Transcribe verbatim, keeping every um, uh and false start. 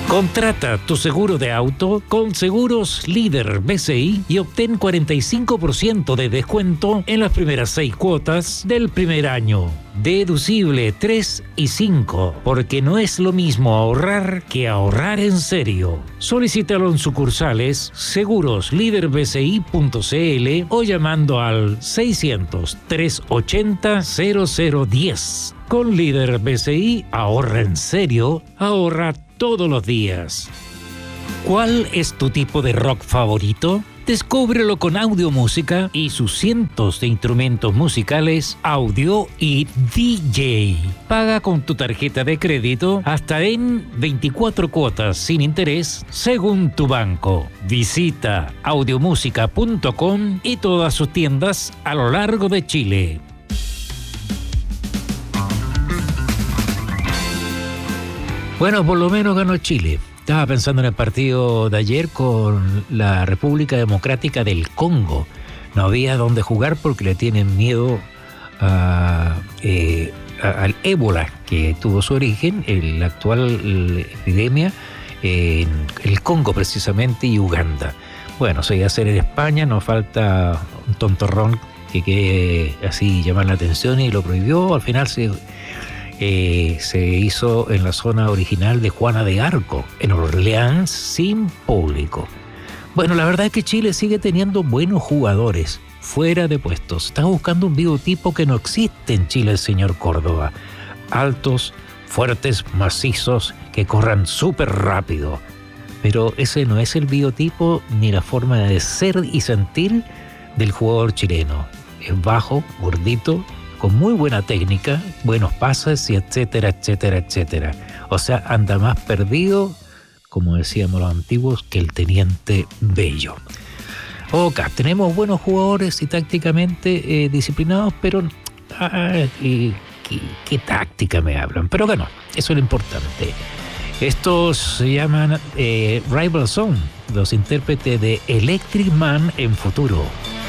Contrata tu seguro de auto con Seguros Líder B C I y obtén cuarenta y cinco por ciento de descuento en las primeras seis cuotas del primer año. Deducible tres y cinco, porque no es lo mismo ahorrar que ahorrar en serio. Solicítalo en sucursales seguros líder b c i punto c l o llamando al seiscientos, trescientos ochenta, cero cero diez. Con Líder B C I, ahorra en serio, ahorra todos los días. ¿Cuál es tu tipo de rock favorito? Descúbrelo con Audio Música y sus cientos de instrumentos musicales, audio y D J. Paga con tu tarjeta de crédito hasta en veinticuatro cuotas sin interés según tu banco. Visita audiomúsica punto com y todas sus tiendas a lo largo de Chile. Bueno, por lo menos ganó Chile. Estaba pensando en el partido de ayer con la República Democrática del Congo. No había dónde jugar porque le tienen miedo a, eh, a, al ébola, que tuvo su origen en la actual epidemia en el Congo precisamente y Uganda. Bueno, se iba a hacer en España, nos falta un tontorrón que quede así llamar la atención y lo prohibió. Al final se... Eh, se hizo en la zona original de Juana de Arco, en Orleans, sin público. Bueno, la verdad es que Chile sigue teniendo buenos jugadores fuera de puestos. Está buscando un biotipo que no existe en Chile, el señor Córdoba. Altos, fuertes, macizos, que corran súper rápido. Pero ese no es el biotipo ni la forma de ser y sentir del jugador chileno. Es bajo, gordito, con muy buena técnica, buenos pases y etcétera, etcétera, etcétera. O sea, anda más perdido, como decíamos los antiguos, que el teniente Bello. Ok, tenemos buenos jugadores y tácticamente eh, disciplinados, pero ah, y, ¿qué, qué táctica me hablan? Pero bueno, eso es lo importante. Estos se llaman eh, Rival Song, los intérpretes de Electric Man en Futuro.